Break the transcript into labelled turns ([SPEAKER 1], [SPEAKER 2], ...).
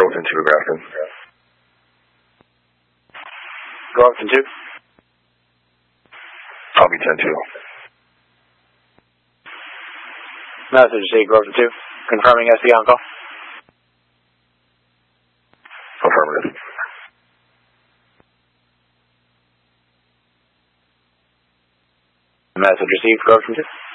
[SPEAKER 1] Groveton 2 Grafton.
[SPEAKER 2] Groveton 2.
[SPEAKER 1] Copy 10-2.
[SPEAKER 2] Message received, Groveton 2. Confirming SD on call.
[SPEAKER 1] Affirmative.
[SPEAKER 2] Message received, Groveton 2.